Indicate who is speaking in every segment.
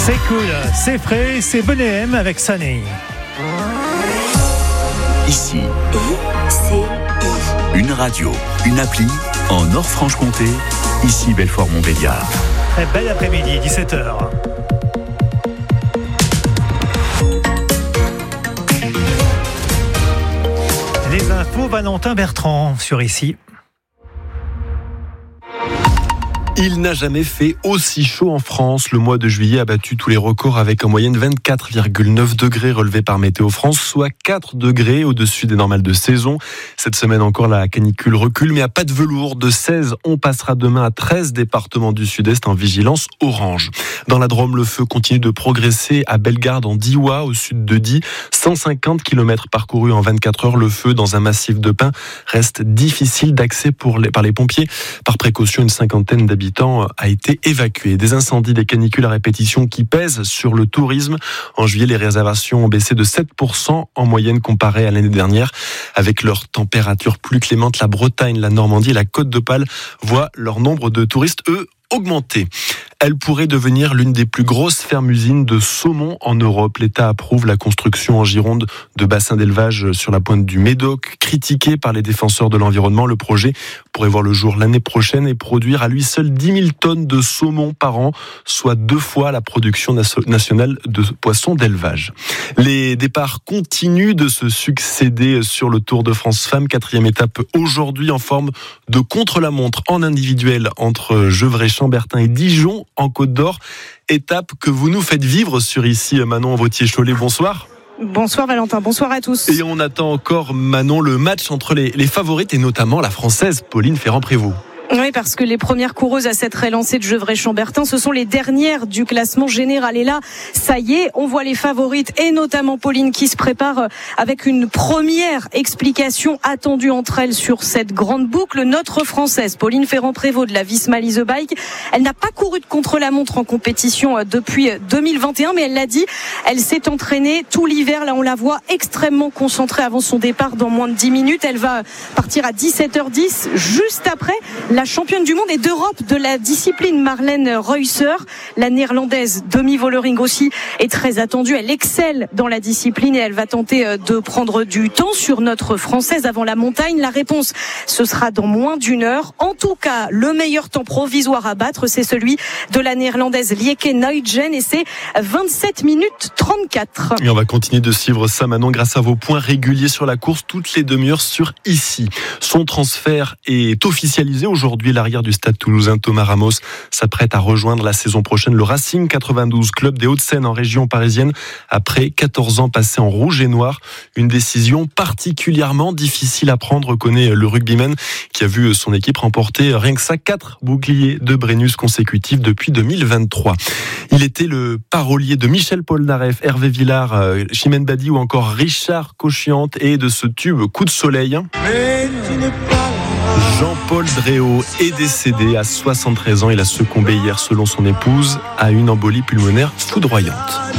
Speaker 1: C'est cool, c'est frais, c'est Bonnet avec Sunny.
Speaker 2: Ici, une radio, une appli en Nord-Franche-Comté. Ici Belfort-Montbéliard.
Speaker 1: Bel après-midi, 17h. Les infos, Valentin Bertrand sur Ici.
Speaker 3: Il n'a jamais fait aussi chaud en France. Le mois de juillet a battu tous les records avec en moyenne 24,9 degrés relevés par Météo France, soit 4 degrés au-dessus des normales de saison. Cette semaine encore, la canicule recule, mais à pas de velours. De 16, on passera demain à 13 départements du sud-est en vigilance orange. Dans la Drôme, le feu continue de progresser à Bellegarde en Diois, au sud de Die. 150 km parcourus en 24 heures. Le feu dans un massif de pins reste difficile d'accès par les pompiers. Par précaution, une cinquantaine d'habitants a été évacué. Des incendies, des canicules à répétition qui pèsent sur le tourisme. En juillet, les réservations ont baissé de 7% en moyenne comparé à l'année dernière. Avec leurs températures plus clémentes, la Bretagne, la Normandie et la Côte d'Opale voient leur nombre de touristes, eux, augmenter. Elle pourrait devenir l'une des plus grosses fermes-usines de saumon en Europe. L'État approuve la construction en Gironde de bassins d'élevage sur la pointe du Médoc. Critiqué par les défenseurs de l'environnement, le projet pourrait voir le jour l'année prochaine et produire à lui seul 10 000 tonnes de saumon par an, soit 2 fois la production nationale de poissons d'élevage. Les départs continuent de se succéder sur le Tour de France Femmes. 4e étape aujourd'hui en forme de contre-la-montre en individuel entre Gevrey-Chambertin et Dijon en Côte d'Or. Étape que vous nous faites vivre sur Ici. Manon Vautier-Cholet, bonsoir.
Speaker 4: Bonsoir Valentin, bonsoir à tous.
Speaker 3: Et on attend encore, Manon, le match entre les favorites et notamment la Française Pauline Ferrand-Prévot.
Speaker 4: Oui, parce que les premières coureuses à s'être élancées de Gevrey-Chambertin, ce sont les dernières du classement général. Et là, ça y est, on voit les favorites et notamment Pauline qui se prépare avec une première explication attendue entre elles sur cette grande boucle. Notre Française, Pauline Ferrand-Prévot de la Visma Lease a Bike, elle n'a pas couru de contre-la-montre en compétition depuis 2021, mais elle l'a dit, elle s'est entraînée tout l'hiver. Là, on la voit extrêmement concentrée avant son départ dans moins de 10 minutes. Elle va partir à 17h10, juste après la championne du monde et d'Europe de la discipline Marlène Reusser, la néerlandaise Demi Vollering aussi est très attendue. Elle excelle dans la discipline et elle va tenter de prendre du temps sur notre Française avant la montagne. La réponse, ce sera dans moins d'une heure. En tout cas, le meilleur temps provisoire à battre, c'est celui de la néerlandaise Lieke Nuytgen et c'est 27 minutes 34.
Speaker 3: Et on va continuer de suivre ça, Manon, grâce à vos points réguliers sur la course toutes les demi-heures sur Ici. Son transfert est officialisé aujourd'hui. L'arrière du Stade toulousain Thomas Ramos s'apprête à rejoindre la saison prochaine le Racing 92, club des Hauts-de-Seine en région parisienne, après 14 ans passés en rouge et noir. Une décision particulièrement difficile à prendre, connaît le rugbyman qui a vu son équipe remporter rien que ça 4 boucliers de Brennus consécutifs depuis 2023. Il était le parolier de Michel Polnareff, Hervé Villard, Chimène Badi ou encore Richard Cochiante et de ce tube Coup de soleil.
Speaker 5: Mais tu n'es pas
Speaker 3: Jean-Paul Dréau est décédé à 73 ans. Il a succombé hier, selon son épouse, à une embolie pulmonaire foudroyante.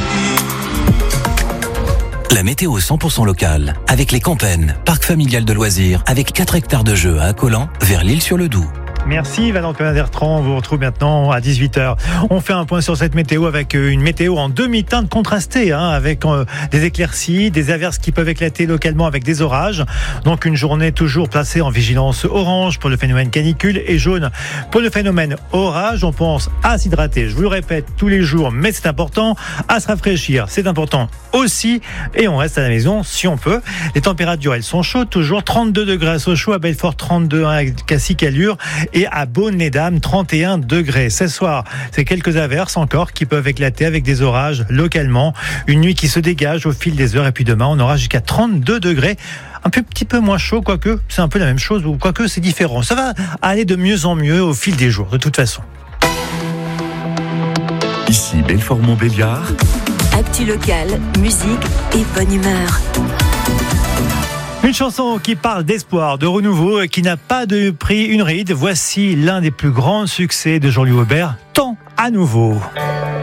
Speaker 6: La météo 100% locale, avec les Campennes, parc familial de loisirs, avec 4 hectares de jeux à Accolant, vers l'Île-sur-le-Doubs.
Speaker 1: Merci Valentin Bertrand, on vous retrouve maintenant à 18h. On fait un point sur cette météo avec une météo en demi-teinte contrastée, avec des éclaircies, des averses qui peuvent éclater localement avec des orages. Donc une journée toujours placée en vigilance orange pour le phénomène canicule et jaune pour le phénomène orage. On pense à s'hydrater, je vous le répète tous les jours, mais c'est important, à se rafraîchir, c'est important aussi, et on reste à la maison si on peut. Les températures, elles sont chaudes, toujours 32 degrés à Sochaux, à Belfort 32, à Cassis-Callure, et à Beaune-les-Dames 31 degrés. Ce soir, c'est quelques averses encore qui peuvent éclater avec des orages localement. Une nuit qui se dégage au fil des heures et puis demain, on aura jusqu'à 32 degrés. Un petit peu moins chaud, quoique c'est un peu la même chose ou quoique c'est différent. Ça va aller de mieux en mieux au fil des jours, de toute façon.
Speaker 2: Ici Belfort-Montbéliard.
Speaker 7: Actu local, musique et bonne humeur.
Speaker 1: Une chanson qui parle d'espoir, de renouveau et qui n'a pas pris une ride. Voici l'un des plus grands succès de Jean-Louis Aubert, Tant à nouveau.